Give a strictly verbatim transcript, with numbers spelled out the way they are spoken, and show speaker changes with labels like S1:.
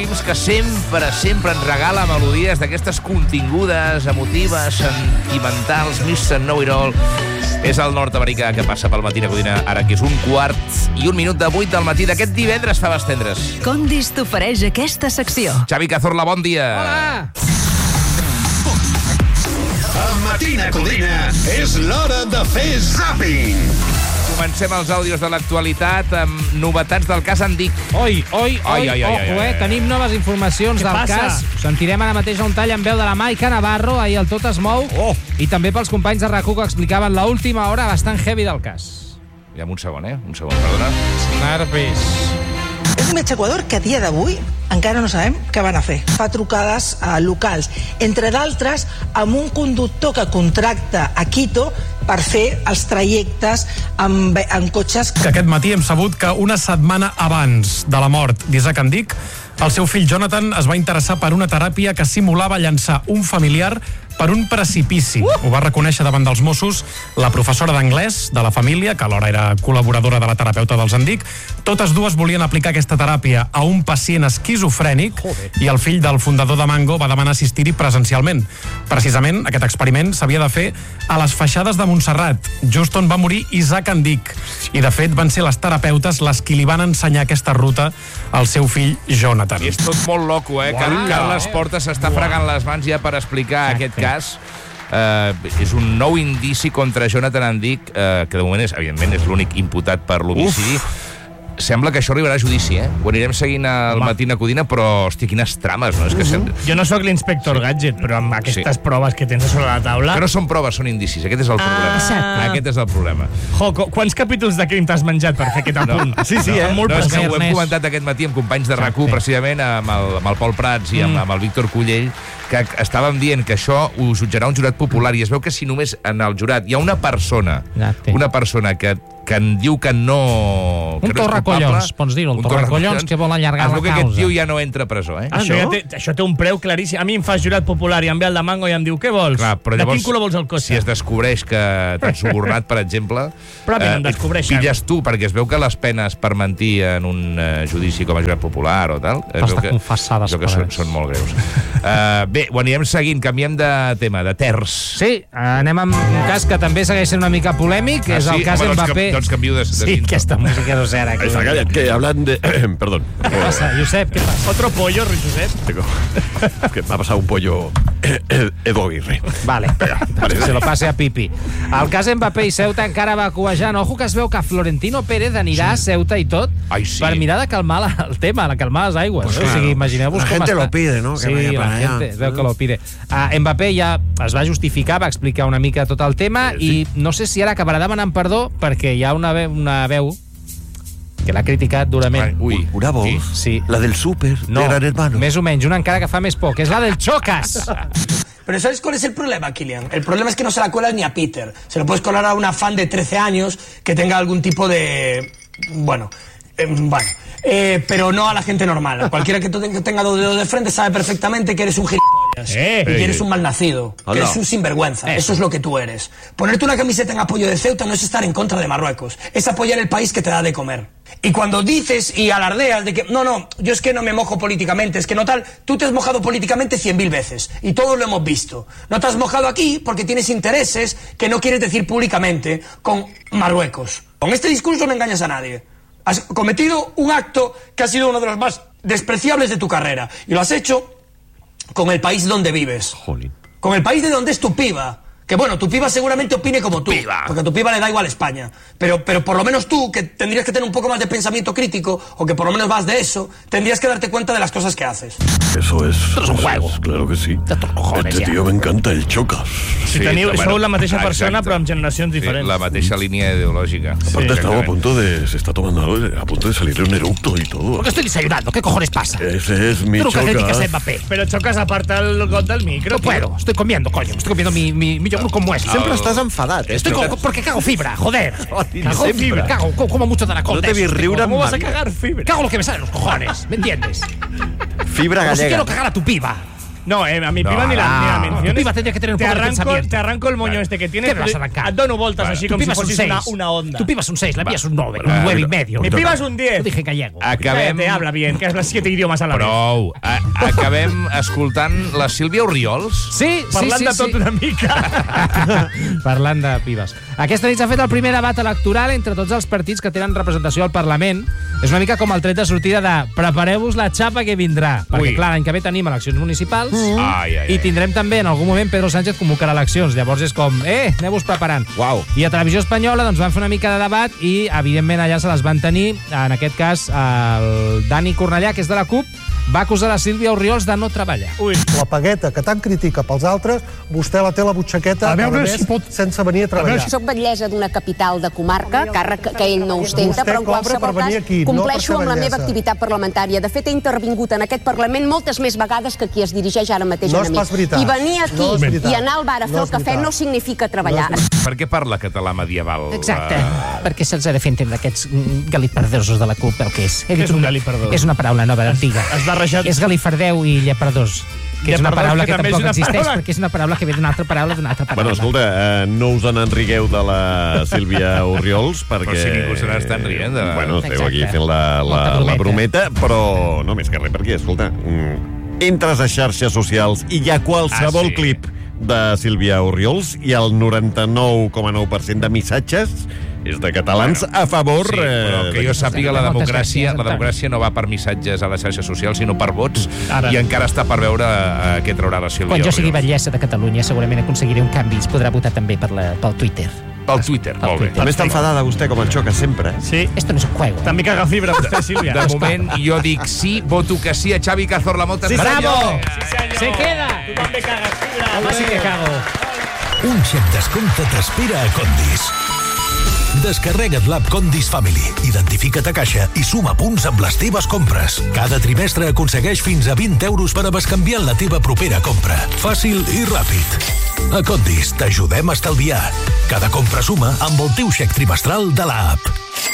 S1: que sempre, sempre ens regala melodies d'aquestes contingudes, emotives, sentimentals, mister Know-It-All. És el nord-americà que passa pel Matina Codina, ara que és un quart i un minut de vuit del matí d'aquest divendres faves tendres.
S2: Condis t'ofereix aquesta secció.
S1: Xavi Cazorla, bon dia.
S3: Hola!
S4: A Matina Codina és l'hora de fer zàping.
S1: Comencem els àudios de l'actualitat amb novetats del cas Andic.
S3: Oi, oi, oi,
S1: Ai, ai, ai,
S3: ojo,
S1: ai, ai.
S3: eh? Tenim noves informacions
S5: Què
S3: del
S5: passa?
S3: cas. Ho sentirem ara mateix a un tall en veu de la Maica Navarro, ahir el Tot es mou,
S1: Oh.
S3: i també pels companys de RAC1 que explicaven l'última hora bastant heavy del cas.
S1: Ja, un segon, eh? Un segon, perdona.
S3: Nervis.
S6: És un metge Equador que a dia d'avui encara no sabem què van a fer. Fa trucades a locals, entre d'altres amb un conductor que contracta a Quito per fer els trajectes amb, amb cotxes.
S7: Que aquest matí hem sabut que una setmana abans de la mort d'Isaac Andic, el seu fill Jonathan es va interessar per una teràpia que simulava llançar un familiar per un precipici. Uh! Ho va reconèixer davant dels Mossos la professora d'anglès de la família, que alhora era col·laboradora de la terapeuta dels Andic. Totes dues volien aplicar aquesta teràpia a un pacient esquizofrènic. Joder. I el fill del fundador de Mango va demanar assistir-hi presencialment. Precisament, aquest experiment s'havia de fer a les Feixades de Montserrat, just on va morir Isaac Andic. I, de fet, van ser les terapeutes les qui li van ensenyar aquesta ruta al seu fill Jonathan.
S1: I és tot molt loco, eh? Car Carles Porta s'està fregant les mans ja per explicar Exacte. aquest cas. Uh, és un nou indici contra Jonathan Andic, uh, que de moment és, evidentment, és l'únic imputat per l'homicidi. Sembla que això arribarà a judici, eh? Ho anirem seguint al Matina Codina, però, hòstia, quines trames, no? És que sem...
S5: Jo no sóc l'inspector sí. Gadget, però amb aquestes sí. proves que tens sobre la taula...
S1: Que no són proves, són indicis. Aquest és el problema.
S5: Ah.
S1: Aquest és el problema.
S5: Jo, quants capítols de crim t'has menjat per fer aquest apunt?
S1: No.
S5: Sí, sí, eh?
S1: No,
S5: Molt
S1: no és que
S5: present.
S1: ho hem comentat aquest matí amb companys de RAC1, precisament amb el, amb el Pol Prats i amb, mm. amb el Víctor Cullell, que estàvem dient que això ho jutjarà un jurat popular, i es veu que si només en el jurat hi ha una persona,
S3: Exacte.
S1: una persona que que en diu que no...
S3: Un torracollons, pots dir-ho, un torracollons que vol allargar la causa.
S1: Es veu que aquest tio ja no entra a presó, eh?
S5: Ah, això, no? ja té, això té un preu claríssim. A mi em fa jurat popular i em ve el de Mango i em diu, què vols?
S1: Clar, però
S5: de
S1: llavors,
S5: quin color vols el cotxe?
S1: si es descobreix que t'han subornat, per exemple...
S5: Però eh, em descobreixen.
S1: Pilles tu, perquè es veu que les penes per mentir en un uh, judici com a jurat popular o tal... Es veu que,
S3: confessades,
S1: es veu que són, són molt greus. Uh, bé, ho anirem seguint, canviem de tema, de terç.
S3: Sí, anem amb un cas que també segueix sent una mica polèmic, que
S1: Ah,
S3: és
S1: sí?
S3: el cas
S1: Home,
S3: Mbappé.
S1: Doncs, doncs canvio de, de
S3: Sí, aquesta música no serà.
S8: Ahí está, calla, que hablan de... Perdón.
S3: ¿Qué pasa, Josep? ¿Qué pasa?
S5: Otro pollo, Josep.
S8: Tengo... que me ha pasado un pollo Edu Aguirre.
S3: Vale,
S8: Vale.
S3: se lo passe a Pipi. El cas Mbappé i Ceuta encara va cuejant. Ojo que es veu que Florentino Pérez anirà sí. a Ceuta i tot
S1: Ai, sí.
S3: per mirar de calmar la, el tema, de calmar les aigües.
S8: Pues
S3: eh?
S8: claro.
S3: O sigui, imagineu-vos
S8: La
S3: com
S8: gente
S3: està.
S8: lo pide, ¿no? Que
S3: Sí,
S8: vaya
S3: la
S8: para allá.
S3: gente es veu que lo pide. Uh, Mbappé ja es va justificar, va explicar una mica tot el tema,
S8: sí, sí.
S3: i no sé si ara acabarà demanant perdó perquè hi ha una veu, una veu que l'ha criticat durament.
S1: Ai, ui.
S8: Una voz,
S3: Sí.
S8: la del súper,
S3: No,
S8: de Gran Hermano.
S3: més o menys, una encara que fa més por, que és la del Chocas.
S6: Pero ¿sabes cuál es el problema, Kylian? El problema es que no se la cuelas ni a Peter. Se lo puedes colar a una fan de trece años que tenga algún tipo de... Bueno, eh, bueno. Eh, pero no a la gente normal. Cualquiera que tú ten- tenga dos dedos de frente sabe perfectamente que eres un gilipollas.
S5: Eh.
S6: y que eres un malnacido. Que
S8: Hola.
S6: eres un sinvergüenza. Eso es lo que tú eres. Ponerte una camiseta en apoyo de Ceuta no es estar en contra de Marruecos. Es apoyar el país que te da de comer. Y cuando dices y alardeas de que, no, no, yo es que no me mojo políticamente, es que no tal, tú te has mojado políticamente cien mil veces. Y todos lo hemos visto. No te has mojado aquí porque tienes intereses que no quieres decir públicamente con Marruecos. Con este discurso no engañas a nadie. Has cometido un acto que ha sido uno de los más despreciables de tu carrera. Y lo has hecho con el país donde vives.
S8: Jolín.
S6: Con el país de donde es tu piba. Que bueno, tu piba seguramente opine como tú,
S1: Piba.
S6: porque a tu piba le da igual España. Pero, pero por lo menos tú, que tendrías que tener un poco más de pensamiento crítico, o que por lo menos vas de eso, tendrías que darte cuenta de las cosas que haces.
S8: Eso es...
S3: Esto es un
S8: eso
S3: juego.
S8: es, claro que sí.
S3: De tos cojones,
S8: Este
S3: ja.
S8: tío me encanta el Chocas.
S5: Si teniu,
S1: bueno,
S5: sou la mateixa persona,
S1: exacte.
S5: però amb generacions diferents.
S1: Sí, la mateixa línia ideològica.
S8: Aparte estaba a punto de... Se está tomando algo, a punto de salir un eructo y todo.
S3: Porque estoy desayunando, ¿qué cojones pasa?
S8: Ese es mi
S3: Tú nunca criticas a
S8: Chocas.
S3: Mbappé.
S5: Però Chocas aparta el got del micro.
S3: No puedo, estoy comiendo, coño. Estoy comiendo mi, mi, mi yogur con muestra.
S9: Siempre estás enfadat, eh?
S3: Estoy co porque cago fibra, joder.
S9: Joder,
S3: Cago
S9: siempre.
S3: fibra, cago, co- como mucho Danacol.
S9: No te
S3: de esos,
S9: vi
S3: tío.
S9: riure
S3: ¿Cómo
S9: en
S3: vas a
S9: Mario.
S3: cagar fibra? Cago lo que me sale en los cojones, ¿me entiendes?
S9: Fibra
S3: Como si
S9: gallega.
S3: quiero cagar a tu piba.
S5: No, eh, a mi
S1: No,
S5: piba ni la,
S1: no.
S5: ni la menciones.
S3: Tu piba tendría que tener un
S5: te
S3: poco de
S5: arranco,
S3: pensamiento.
S5: te arranco el moño este que tienes.
S3: ¿Qué me vas a arrancar?
S5: Et dono voltas
S1: Vale.
S5: así
S3: Tu
S5: como si
S3: piba es un
S5: fuese una,
S3: seis.
S5: una onda.
S3: Tu piba es un seis, la mía es un nueve,
S1: Va.
S3: un nueve y medio.
S5: Mi piba es un
S3: Lo
S5: diez.
S3: dije gallego.
S1: Acabem...
S5: Cállate, habla bien, que hablas siete idiomas a la vez.
S1: Prou. A acabem escoltant la Sílvia Oriols.
S3: Sí,
S5: Parlant
S3: sí,
S5: de
S3: sí,
S5: tot
S3: sí.
S5: una mica.
S3: Parlant de pibes. Aquesta nit s'ha fet el primer debat electoral entre tots els partits que tenen representació al Parlament. És una mica com el tret de sortida de prepareu-vos la xapa que vindrà. Perquè,
S1: Ui.
S3: clar, l'any que ve tenim eleccions municipals
S1: Ai, ai, ai.
S3: i tindrem també, en algun moment, Pedro Sánchez convocarà eleccions. Llavors és com, eh, aneu-vos preparant.
S1: Uau.
S3: I a Televisió Espanyola doncs, van fer una mica de debat i, evidentment, allà se les van tenir. En aquest cas, el Dani Cornellà, que és de la CUP, va acusar la Sílvia Oriols de no treballar.
S5: Ui.
S9: La pagueta que tant critica pels altres, vostè la té a la butxaqueta
S7: A veure
S9: cada
S7: si
S9: mes
S7: pot-
S9: sense venir a treballar.
S10: Soc batllessa d'una capital de comarca, càrrec que ell no ostenta,
S9: Vostè
S10: però en
S9: cobra
S10: qualsevol
S9: per venir
S10: cas
S9: aquí, no per
S10: compleixo
S9: ser
S10: amb la meva
S9: batllessa.
S10: activitat parlamentària. De fet, he intervingut en aquest Parlament moltes més vegades que qui es dirigeix ara mateix
S9: No
S10: a
S9: és
S10: mi.
S9: pas veritat.
S10: I venir aquí
S9: No és veritat.
S10: i anar al bar a fer
S9: No
S10: el
S9: és
S10: cafè
S9: veritat.
S10: no significa treballar.
S9: No és
S1: Per què parla català medieval?
S3: Exacte,
S1: Eh,
S3: perquè se'ls ha de fer entendre aquests mm, galifardosos de la CUP el que és. He
S5: Què
S3: dit
S5: és un galifardós?
S3: És una paraula nova, antiga.
S5: has barrejat-
S3: És galifardeu i llepardós, que és una
S5: Llepardós,
S3: paraula
S5: que
S3: que
S5: també és
S3: tampoc
S5: una
S3: existeix,
S5: paraula.
S3: perquè és una paraula que ve d'una altra paraula d'una altra paraula.
S8: Bueno, escolta, eh, no us en enrigueu de la Sílvia Oriols, perquè...
S1: Però si ningú se n'estan rient de la-
S8: Bueno, esteu aquí
S3: Exacte.
S8: fent la,
S3: Molta
S8: la, la
S3: brometa.
S8: brometa, però no més que res, perquè, escolta, mm, entres a xarxes socials i hi ha qualsevol
S1: Ah, sí.
S8: clip de Sílvia Oriols i el noranta-nou coma nou per cent de missatges és de catalans a favor...
S1: Sí, però
S8: eh,
S1: que jo
S8: d'aquesta-
S1: sàpiga, la
S3: Moltes
S1: democràcia,
S3: gràcies,
S1: la
S3: Antoni.
S1: democràcia no va per missatges a les xarxes socials, sinó per vots,
S5: Ara.
S1: i encara està per veure eh, què traurà la Sílvia
S3: Quan jo sigui
S1: Oriols.
S3: batllessa de Catalunya segurament aconseguiré un canvi, es podrà votar també per la, pel Twitter.
S1: Pel Twitter,
S3: Pel
S1: molt bé.
S3: Twitter.
S8: També està enfadada vostè, com el Xoca, sempre.
S5: Sí.
S3: Esto no es un juego.
S5: També caga fibra vostè, Sílvia.
S1: De moment, jo dic sí, voto que sí a Xavi Cazorla. Moltes
S5: Sí,
S1: gràcies.
S3: ¡Bravo!
S5: Sí, senyor.
S3: Se queda.
S5: Tu també cagues fibra.
S3: Home, sí que cago.
S11: Un xec descompte t'espera a Condis. Descarrega't l'app Condis Family, identifica't a caixa i suma punts amb les teves compres. Cada trimestre aconsegueix fins a vint euros per a bescanviar la teva propera compra. Fàcil i ràpid. A Condis t'ajudem a estalviar. Cada compra suma amb el teu xec trimestral de l'app.